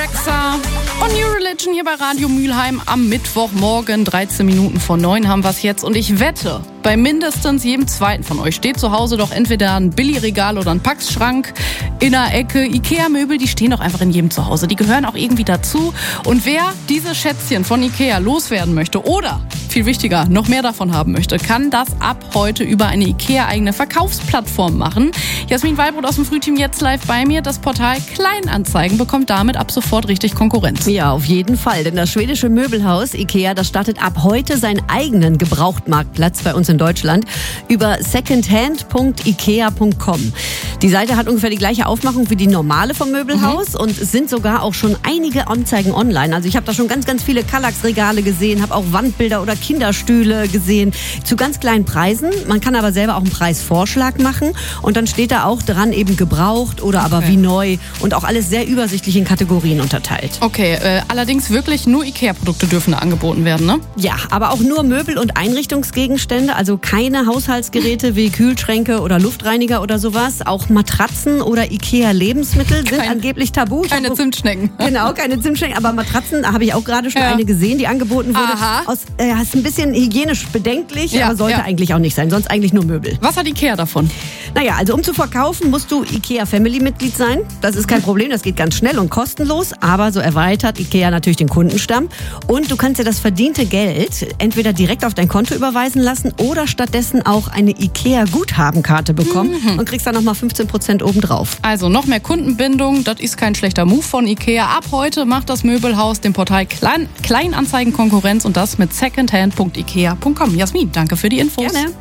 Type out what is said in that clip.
Rexa und New Religion hier bei Radio Mülheim am Mittwochmorgen. 13 Minuten vor 9 haben wir es jetzt. Und ich wette, bei mindestens jedem zweiten von euch steht zu Hause doch entweder ein Billigregal oder ein Packschrank in der Ecke. Ikea-Möbel, die stehen doch einfach in jedem Zuhause. Die gehören auch irgendwie dazu. Und wer diese Schätzchen von Ikea loswerden möchte oder, viel wichtiger, noch mehr davon haben möchte, kann das ab heute über eine Ikea-eigene Verkaufsplattform machen. Jasmin Wallbrot aus dem Frühteam jetzt live bei mir. Das Portal Kleinanzeigen bekommt damit ab sofort richtig Konkurrenz. Ja, auf jeden Fall. Denn das schwedische Möbelhaus Ikea, das startet ab heute seinen eigenen Gebrauchtmarktplatz bei uns in Deutschland über secondhand.ikea.com. Die Seite hat ungefähr die gleiche Aufmachung wie die normale vom Möbelhaus und es sind sogar auch schon einige Anzeigen online. Also ich habe da schon ganz, ganz viele Kallax-Regale gesehen, habe auch Wandbilder oder Kinderstühle gesehen zu ganz kleinen Preisen. Man kann aber selber auch einen Preisvorschlag machen und dann steht da auch dran eben gebraucht oder aber wie neu und auch alles sehr übersichtlich in Kategorien unterteilt. Okay, allerdings wirklich nur Ikea-Produkte dürfen da angeboten werden, ne? Ja, aber auch nur Möbel- und Einrichtungsgegenstände, also keine Haushaltsgeräte wie Kühlschränke oder Luftreiniger oder sowas. Auch Matratzen oder Ikea-Lebensmittel sind angeblich tabu. Keine Zimtschnecken. Genau, keine Zimtschnecken, aber Matratzen, da habe ich auch gerade schon eine gesehen, die angeboten wurde. Ist ein bisschen hygienisch bedenklich, aber sollte eigentlich auch nicht sein, sonst eigentlich nur Möbel. Was hat Ikea davon? Naja, also um zu verkaufen, musst du Ikea-Family-Mitglied sein. Das ist kein Problem, das geht ganz schnell und kostenlos, aber so erweitert Ikea natürlich den Kundenstamm. Und du kannst dir das verdiente Geld entweder direkt auf dein Konto überweisen lassen oder stattdessen auch eine Ikea-Guthabenkarte bekommen und kriegst dann nochmal 15% obendrauf. Also noch mehr Kundenbindung, das ist kein schlechter Move von Ikea. Ab heute macht das Möbelhaus dem Portal Kleinanzeigen Konkurrenz und das mit secondhand.ikea.com. Jasmin, danke für die Infos. Gerne.